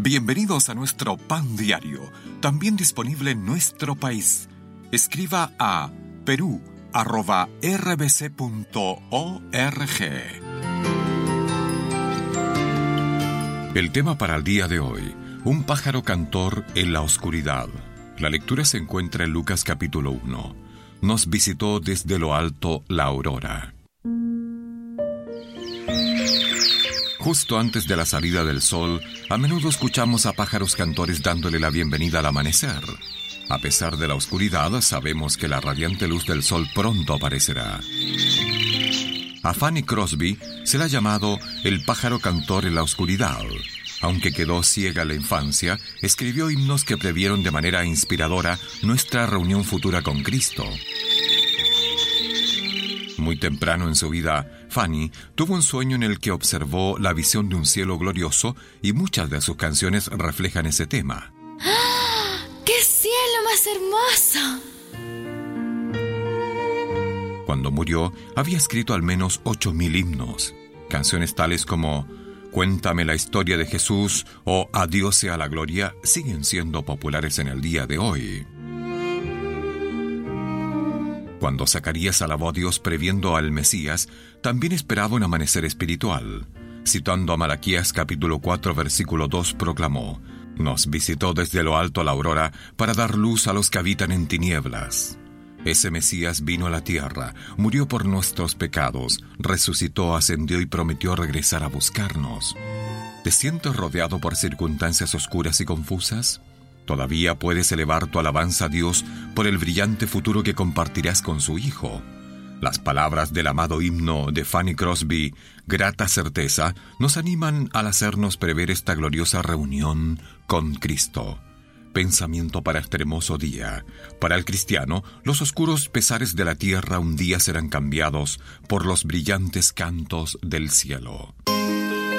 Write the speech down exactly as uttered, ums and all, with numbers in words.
Bienvenidos a nuestro Pan Diario, también disponible en nuestro país. Escriba a perú arroba r b c punto org. El tema para el día de hoy: un pájaro cantor en la oscuridad. La lectura se encuentra en Lucas capítulo uno. Nos visitó desde lo alto la aurora. Justo antes de la salida del sol, a menudo escuchamos a pájaros cantores dándole la bienvenida al amanecer. A pesar de la oscuridad, sabemos que la radiante luz del sol pronto aparecerá. A Fanny Crosby se le ha llamado el pájaro cantor en la oscuridad. Aunque quedó ciega en la infancia, escribió himnos que previeron de manera inspiradora nuestra reunión futura con Cristo. Muy temprano en su vida, Fanny tuvo un sueño en el que observó la visión de un cielo glorioso y muchas de sus canciones reflejan ese tema. ¡Ah! ¡Qué cielo más hermoso! Cuando murió, había escrito al menos ocho mil himnos. Canciones tales como Cuéntame la historia de Jesús o A Dios sea la gloria siguen siendo populares en el día de hoy. Cuando Zacarías alabó a Dios previendo al Mesías, también esperaba un amanecer espiritual. Citando a Malaquías capítulo cuatro versículo dos, proclamó: Nos visitó desde lo alto la aurora para dar luz a los que habitan en tinieblas. Ese Mesías vino a la tierra, murió por nuestros pecados, resucitó, ascendió y prometió regresar a buscarnos. ¿Te sientes rodeado por circunstancias oscuras y confusas? Todavía puedes elevar tu alabanza a Dios por el brillante futuro que compartirás con su Hijo. Las palabras del amado himno de Fanny Crosby, Grata certeza, nos animan al hacernos prever esta gloriosa reunión con Cristo. Pensamiento para este hermoso día. Para el cristiano, los oscuros pesares de la tierra un día serán cambiados por los brillantes cantos del cielo.